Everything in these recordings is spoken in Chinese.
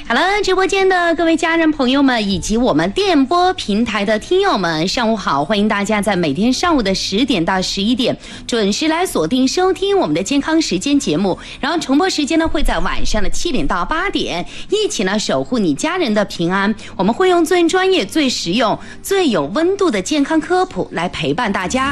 好了，直播间的各位家人朋友们，以及我们电波平台的听友们，上午好！欢迎大家在每天上午的10点到11点准时来锁定收听我们的健康时间节目，然后重播时间呢会在晚上的7点到8点，一起呢守护你家人的平安。我们会用最专业、最实用、最有温度的健康科普来陪伴大家。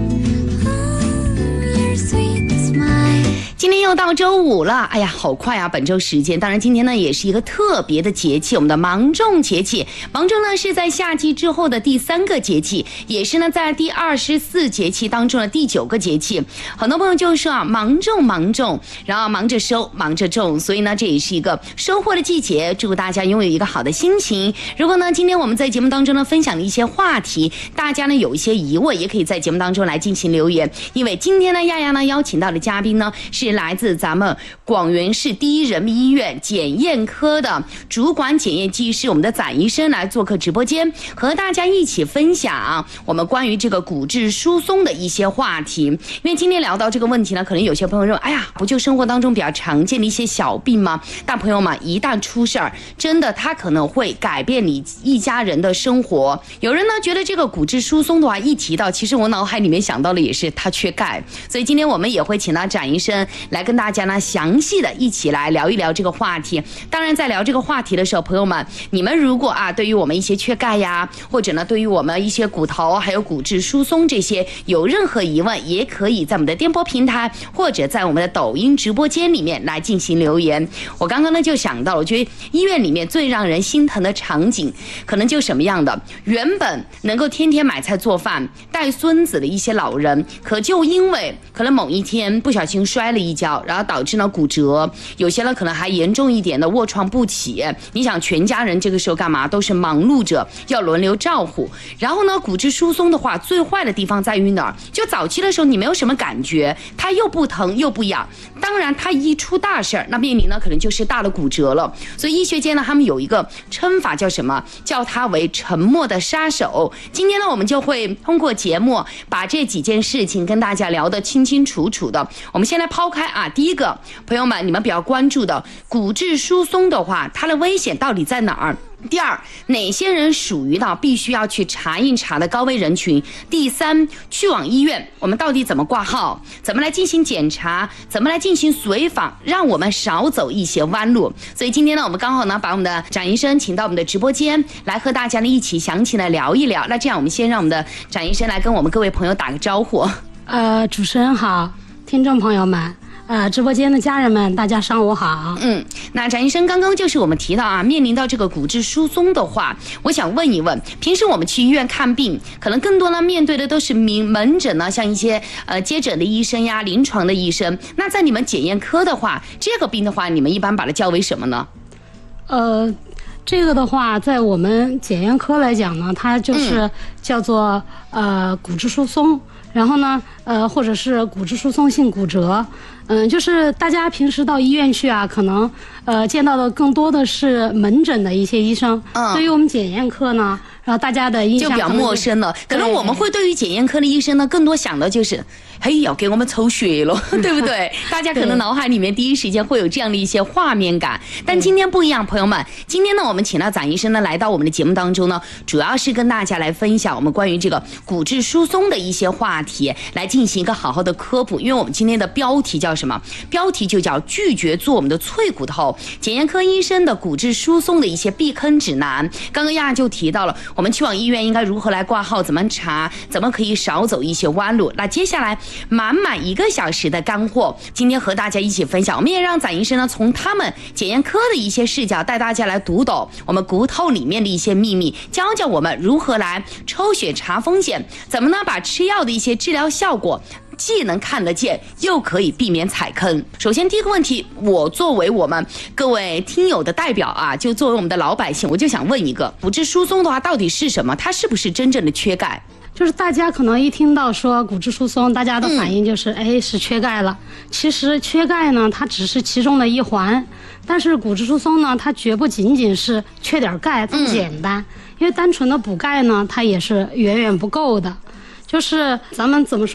今天又到周五了，哎呀，好快啊！本周时间，当然今天呢也是一个特别的节气，我们的芒种节气。芒种呢是在夏季之后的第3个节气，也是呢在第24节气当中的第9个节气。很多朋友就说啊，芒种，然后忙着收，忙着种，所以呢这也是一个收获的季节。祝大家拥有一个好的心情。如果呢今天我们在节目当中呢分享的一些话题，大家呢有一些疑问，也可以在节目当中来进行留言。因为今天呢亚亚呢邀请到的嘉宾呢是来自咱们广元市第一人民医院检验科的主管检验技师，我们的展医生来做客直播间，和大家一起分享我们关于这个骨质疏松的一些话题。因为今天聊到这个问题呢，可能有些朋友认为，哎呀，不就生活当中比较常见的一些小病吗？但朋友们，一旦出事儿，真的它可能会改变你一家人的生活。有人呢觉得这个骨质疏松的话，一提到，其实我脑海里面想到的也是它缺钙，所以今天我们也会请到展医生来跟大家呢详细的一起来聊一聊这个话题。当然在聊这个话题的时候，朋友们，你们如果对于我们一些缺钙呀，或者呢对于我们一些骨头还有骨质疏松这些有任何疑问，也可以在我们的电波平台或者在我们的抖音直播间里面来进行留言。我刚刚呢就想到了，我觉得医院里面最让人心疼的场景可能就什么样的，原本能够天天买菜做饭带孙子的一些老人，可就因为可能某一天不小心摔了一跤，然后导致呢骨折，有些呢可能还严重一点的卧床不起。你想全家人这个时候干嘛，都是忙碌着要轮流照顾。然后呢骨质疏松的话，最坏的地方在于哪儿？就早期的时候你没有什么感觉，它又不疼又不痒，当然它一出大事儿，那面临呢可能就是大的骨折了。所以医学界呢他们有一个称法叫什么？叫它为沉默的杀手。今天呢我们就会通过节目把这几件事情跟大家聊得清清楚楚的。我们先来抛开第一个，朋友们你们比较关注的骨质疏松的话，它的危险到底在哪儿？第二，哪些人属于必须要去查一查的高危人群？第三，去往医院我们到底怎么挂号，怎么来进行检查，怎么来进行随访，让我们少走一些弯路。所以今天呢我们刚好呢把我们的展医生请到我们的直播间来和大家呢一起详细的聊一聊。那这样我们先让我们的展医生来跟我们各位朋友打个招呼。 主持人好，听众朋友们，直播间的家人们，大家上午好。 那展医生刚刚就是我们提到面临到这个骨质疏松的话，我想问一问，平时我们去医院看病，可能更多呢面对的都是门诊呢，像一些接诊的医生呀、临床的医生。那在你们检验科的话，这个病的话，你们一般把它叫为什么呢？ 这个的话，在我们检验科来讲呢，它就是叫做骨质疏松，然后呢或者是骨质疏松性骨折。就是大家平时到医院去可能见到的更多的是门诊的一些医生。对于我们检验科呢，然后大家的印象就比较陌生了。可能我们会对于检验科的医生呢，更多想的就是，嘿，要给我们抽血了，对不对？大家可能脑海里面第一时间会有这样的一些画面感。但今天不一样，朋友们，今天呢，我们请到展医生呢来到我们的节目当中呢，主要是跟大家来分享我们关于这个骨质疏松的一些话题，来进行一个好好的科普。因为我们今天的标题叫什么？标题就叫拒绝做我们的脆骨头，检验科医生的骨质疏松的一些避坑指南。刚刚亚就提到了我们去往医院应该如何来挂号，怎么查，怎么可以少走一些弯路。那接下来满1个小时的干货，今天和大家一起分享。我们也让展医生呢从他们检验科的一些视角带大家来读懂我们骨头里面的一些秘密，教教我们如何来抽血查风险，怎么呢把吃药的一些治疗效果既能看得见，又可以避免踩坑。首先第一个问题，我作为我们各位听友的代表就作为我们的老百姓，我就想问一个，骨质疏松的话到底是什么？它是不是真正的缺钙？ 就是大家可能一听到说骨质疏松，大家的反应就是是缺钙了。其实缺钙呢，它只是其中的一环，但是骨质疏松呢，它绝不仅仅是缺点钙这么简单，因为单纯的补钙呢，它也是远远不够的。就是咱们怎么说呢？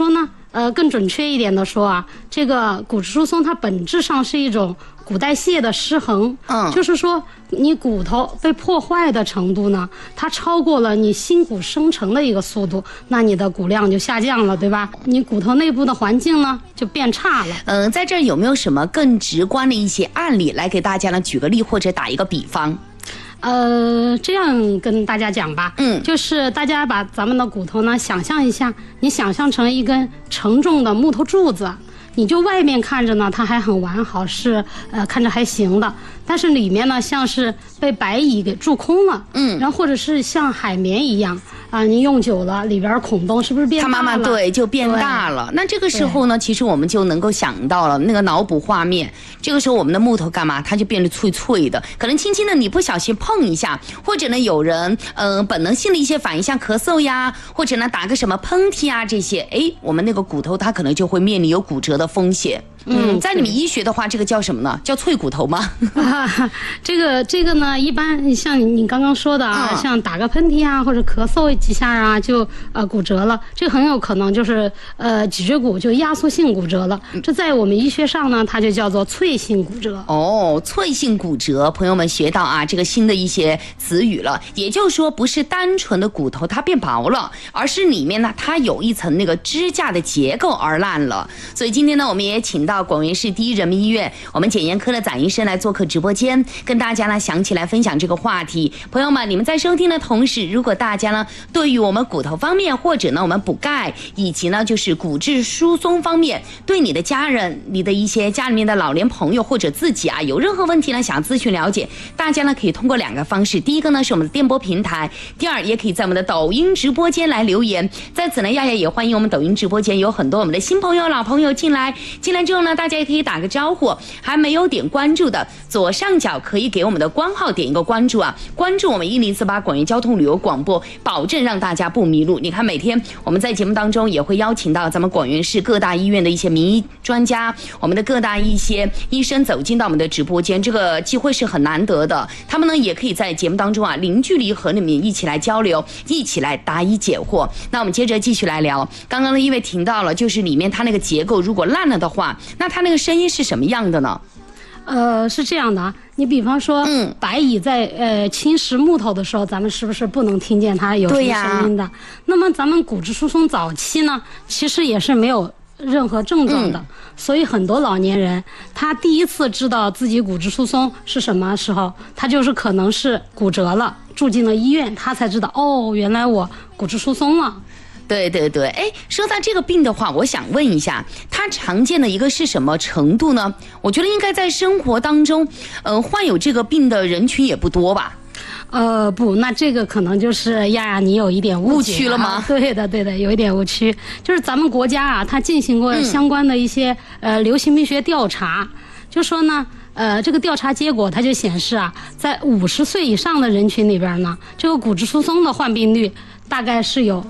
更准确一点的说啊，这个骨质疏松它本质上是一种骨代谢的失衡，就是说你骨头被破坏的程度呢，它超过了你新骨生成的一个速度，那你的骨量就下降了，对吧？你骨头内部的环境呢就变差了。 在这儿有没有什么更直观的一些案例来给大家呢举个例或者打一个比方？ 这样跟大家讲吧，就是大家把咱们的骨头呢想象一下，你想象成一根沉重的木头柱子，你就外面看着呢它还很完好，是看着还行的，但是里面呢像是被白蚁给蛀空了，然后或者是像海绵一样啊，你用久了里边孔洞是不是变大了？它慢慢对就变大了。那这个时候呢，其实我们就能够想到了那个脑补画面。这个时候我们的木头干嘛？它就变得脆脆的，可能轻轻的你不小心碰一下，或者呢有人本能性的一些反应，像咳嗽呀，或者呢打个什么喷嚏啊这些，我们那个骨头它可能就会面临有骨折的风险。在你们医学的话，这个叫什么呢？叫脆骨头吗？ 这个呢，一般像你刚刚说的啊，像打个喷嚏啊，或者咳嗽几下啊，就骨折了。这个很有可能就是脊椎骨就压缩性骨折了。这在我们医学上呢，它就叫做脆性骨折。 脆性骨折，朋友们学到啊，这个新的一些词语了。也就是说，不是单纯的骨头它变薄了，而是里面呢它有一层那个支架的结构而烂了。所以今天呢，我们也请到广元市第一人民医院我们检验科的展医生来做客直播间，跟大家呢详细来分享这个话题。朋友们，你们在收听的同时，如果大家呢对于我们骨头方面，或者呢我们补钙，以及呢就是骨质疏松方面，对你的家人、你的一些家里面的老年朋友或者自己啊有任何问题呢想咨询了解，大家呢可以通过2个方式。第一个呢是我们的电波平台，第二也可以在我们的抖音直播间来留言。在此呢，亚亚也欢迎我们抖音直播间有很多我们的新朋友、老朋友进来之后呢，大家也可以打个招呼。还没有点关注的，左上角可以给我们的官号点一个关注啊，关注我们1048广元交通旅游广播，保证让大家不迷路。你看每天我们在节目当中也会邀请到咱们广元市各大医院的一些名医专家，我们的各大一些医生走进到我们的直播间，这个机会是很难得的。他们呢也可以在节目当中啊零距离和你们一起来交流，一起来答疑解惑。那我们接着继续来聊，刚刚呢因为听到了，就是里面它那个结构如果烂了的话，那它那个声音是什么样的呢？ 是这样的啊，你比方说，白蚁在侵蚀木头的时候，咱们是不是不能听见它有什么声音的？那么咱们骨质疏松早期呢，其实也是没有任何症状的，所以很多老年人他第一次知道自己骨质疏松是什么时候，他就是可能是骨折了，住进了医院，他才知道原来我骨质疏松了。 对，说到这个病的话，我想问一下，它常见的一个是什么程度呢？我觉得应该在生活当中，患有这个病的人群也不多吧？ 不，那这个可能就是亚亚你有一点误区了吗？ 对的，有一点误区，就是咱们国家啊，它进行过相关的一些流行病学调查，就说呢。这个调查结果它就显示啊，在50岁以上的人群里边呢，这个骨质疏松的患病率大概是有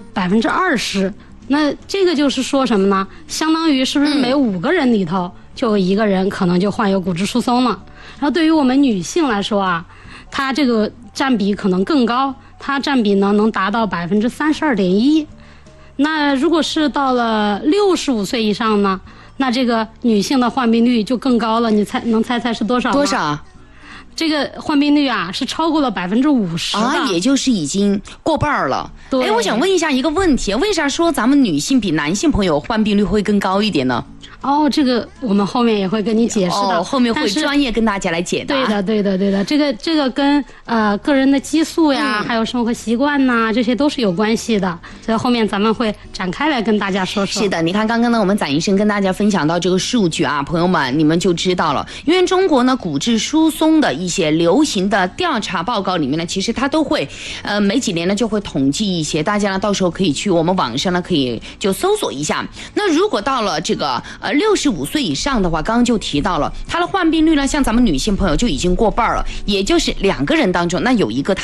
20%。那这个就是说什么呢？相当于是不是每5个人里头就有1个人可能就患有骨质疏松了？然后对于我们女性来说啊，它这个占比可能更高，它占比呢能达到32.1%。那如果是到了65岁以上呢？那这个女性的患病率就更高了，你能猜是多少吗？ 多少？ 这个患病率啊是超过了50% 啊，也就是已经过半了。我想问一下一个问题，为啥说咱们女性比男性朋友患病率会更高一点呢？ 这个我们后面也会跟你解释的， 后面会专业跟大家来解答。 对的，这个跟个人的激素呀，还有生活习惯呐，这些都是有关系的，所以后面咱们会展开来跟大家说说。 是的，你看刚刚呢，我们展医生跟大家分享到这个数据啊，朋友们你们就知道了，因为中国呢骨质疏松的一些流行的调查报告里面呢，其实它都会每几年呢就会统计一些，大家呢到时候可以去我们网上呢可以就搜索一下。那如果到了这个65岁以上的话，刚刚就提到了，它的患病率呢，像咱们女性朋友就已经过半了，也就是2个人当中，那有1个